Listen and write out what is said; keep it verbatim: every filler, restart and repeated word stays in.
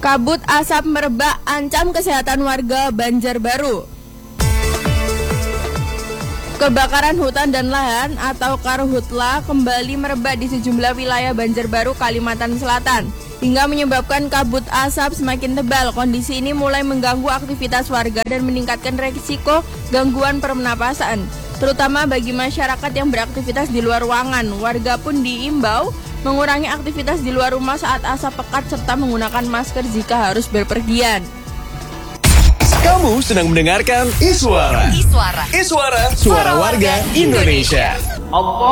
Kabut asap merebak ancam kesehatan warga Banjarbaru. Kebakaran hutan dan lahan atau karhutla kembali merebak di sejumlah wilayah Banjarbaru, Kalimantan Selatan, hingga menyebabkan kabut asap semakin tebal. Kondisi ini mulai mengganggu aktivitas warga dan meningkatkan risiko gangguan pernapasan, terutama bagi masyarakat yang beraktivitas di luar ruangan. Warga pun diimbau mengurangi aktivitas di luar rumah saat asap pekat serta menggunakan masker jika harus berpergian. Kamu sedang mendengarkan Iswara. Iswara. Iswara, suara warga Indonesia.